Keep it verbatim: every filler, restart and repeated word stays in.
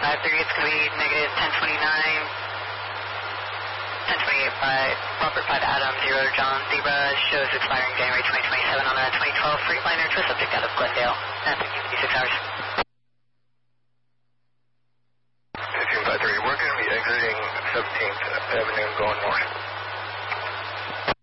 five three, it's going to be negative ten twenty-nine, ten twenty-eight by Robert five Adam, zero John Zebra, shows expiring January twenty twenty-seven on a twenty twelve Freightliner to a subject out of Glendale, and fifty-six hours. fifteen five three, we're going to be exiting seventeenth Avenue going north.